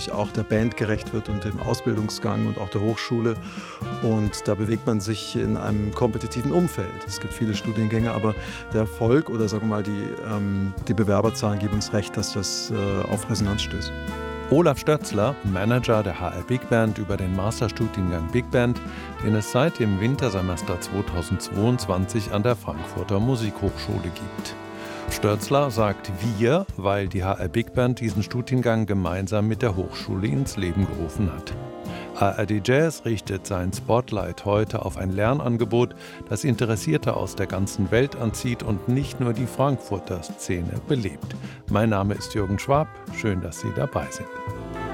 natürlich auch der Band gerecht wird und dem Ausbildungsgang und auch der Hochschule. Und da bewegt man sich in einem kompetitiven Umfeld. Es gibt viele Studiengänge, aber der Erfolg oder sagen wir mal die Bewerberzahlen geben uns recht, dass das auf Resonanz stößt. Olaf Stötzler, Manager der HR Big Band über den Masterstudiengang Big Band, den es seit dem Wintersemester 2022 an der Frankfurter Musikhochschule gibt. Stötzler sagt wir, weil die HR Big Band diesen Studiengang gemeinsam mit der Hochschule ins Leben gerufen hat. ARD Jazz richtet sein Spotlight heute auf ein Lernangebot, das Interessierte aus der ganzen Welt anzieht und nicht nur die Frankfurter Szene belebt. Mein Name ist Jürgen Schwab, schön, dass Sie dabei sind.